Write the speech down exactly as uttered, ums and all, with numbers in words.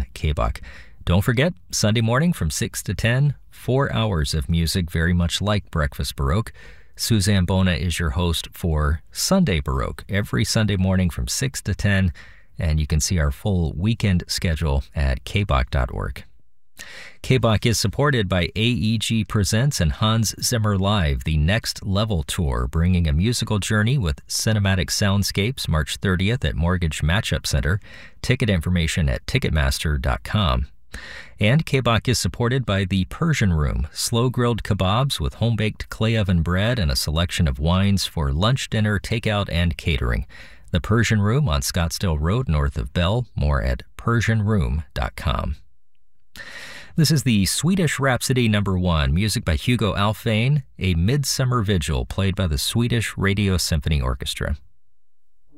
on K B O C. Don't forget, Sunday morning from six to ten, four hours of music very much like Breakfast Baroque. Suzanne Bona is your host for Sunday Baroque every Sunday morning from six to ten, and you can see our full weekend schedule at k b o c dot org. K B O C is supported by A E G Presents and Hans Zimmer Live, the Next Level Tour, bringing a musical journey with cinematic soundscapes March thirtieth at Mortgage Matchup Center. Ticket information at ticketmaster dot com. And K B O C is supported by the Persian Room, slow-grilled kebabs with home-baked clay oven bread and a selection of wines for lunch, dinner, takeout, and catering. The Persian Room on Scottsdale Road, north of Bell. More at persian room dot com. This is the Swedish Rhapsody number one, music by Hugo Alfvén, a Midsummer Vigil played by the Swedish Radio Symphony Orchestra.